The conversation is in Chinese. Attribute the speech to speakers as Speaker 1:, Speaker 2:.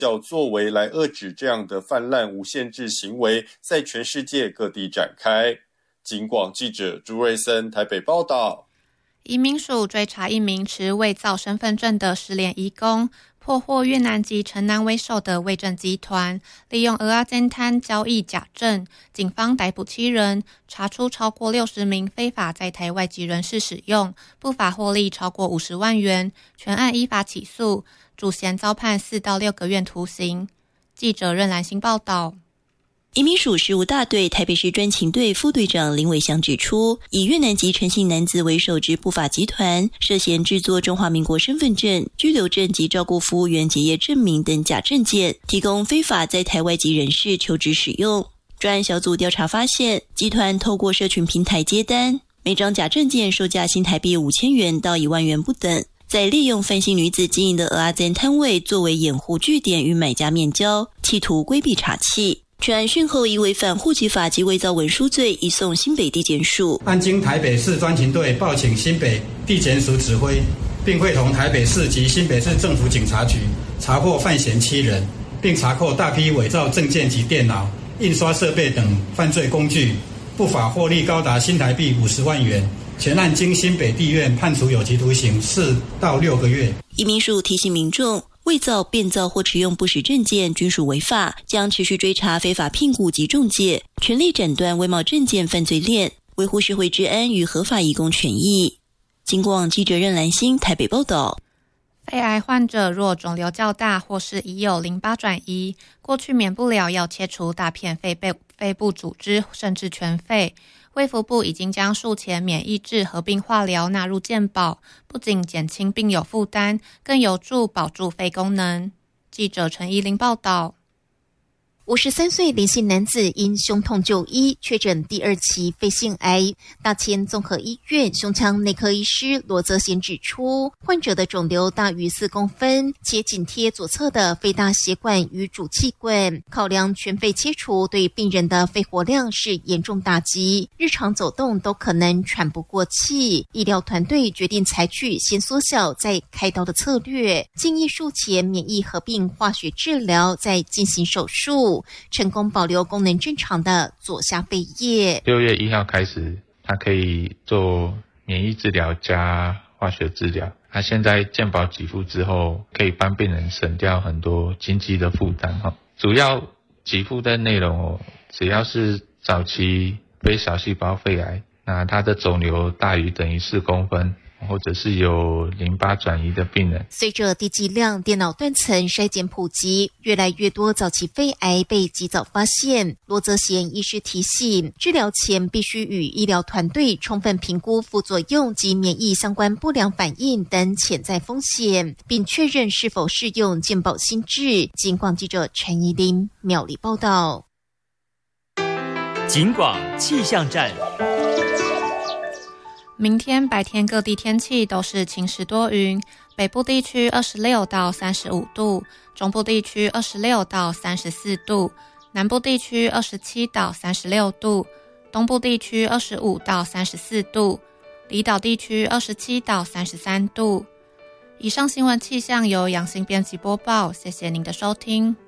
Speaker 1: 较作为来遏止这样的泛滥无限制行为，在全世界各地展开。警广记者朱瑞森台北报道。
Speaker 2: 移民署追查一名持伪造身份证的失联移工，破获越南籍陈男为首的伪证集团，利用蚵仔煎摊交易假证，警方逮捕7人，查出超过60名非法在台外籍人士使用，不法获利超过50万元，全案依法起诉，主嫌遭判4到6个月徒刑。记者任兰心报道。
Speaker 3: 移民署事务大队台北市专勤队副队长林伟祥指出，以越南籍陈姓男子为首之不法集团，涉嫌制作中华民国身份证、居留证及照顾服务员结业证明等假证件，提供非法在台外籍人士求职使用。专案小组调查发现，集团透过社群平台接单，每张假证件售价新台币5000元到1万元不等，再利用范姓女子经营的蚵仔煎摊位作为掩护据点与买家面交，企图规避查缉。全案讯后，以违反户籍法及伪造文书罪，移送新北地检署。
Speaker 4: 案经台北市专勤队报请新北地检署指挥，并会同台北市及新北市政府警察局查获犯嫌7人，并查扣大批伪造证件及电脑、印刷设备等犯罪工具，不法获利高达新台币50万元。全案经新北地院判处有期徒刑4到6个月。
Speaker 3: 移民署提醒民众，伪造、变造或持用不实证件均属违法，将持续追查非法聘雇及仲介，全力斩断伪冒证件犯罪链，维护社会治安与合法移工权益。警广记者任兰心台北报道。
Speaker 2: 肺癌患者若肿瘤较大或是已有淋巴转移，过去免不了要切除大片肺部组织，甚至全肺。卫福部已经将术前免疫治合并化疗纳入健保，不仅减轻病友负担，更有助保住肺功能。记者陈依林报道。
Speaker 5: 53岁林姓男子因胸痛就医，确诊第2期肺腺癌。大千综合医院胸腔内科医师罗泽贤指出，患者的肿瘤大于4公分，且紧贴左侧的肺大血管与主气管。考量全肺切除对病人的肺活量是严重打击，日常走动都可能喘不过气。医疗团队决定采取先缩小再开刀的策略，建议术前免疫合并化学治疗，再进行手术，成功保留功能正常的左下肺叶。
Speaker 6: 6月1号开始，他可以做免疫治疗加化学治疗。他现在健保给付之后，可以帮病人省掉很多经济的负担。主要给付的内容，只要是早期非小细胞肺癌，那他的肿瘤大于等于4公分，或者是有淋巴转移的病人。
Speaker 5: 随着低剂量电脑断层筛检普及，越来越多早期肺癌被及早发现。罗泽贤医师提醒，治疗前必须与医疗团队充分评估副作用及免疫相关不良反应等潜在风险，并确认是否适用健保新制。警广记者陈怡琳苗栗报道。
Speaker 7: 警广气象站。
Speaker 2: 明天白天各地天气都是晴时多云，北部地区26到35度，中部地区26到34度，南部地区27到36度，东部地区25到34度，离岛地区27到33度。以上新闻气象由杨欣编辑播报，谢谢您的收听。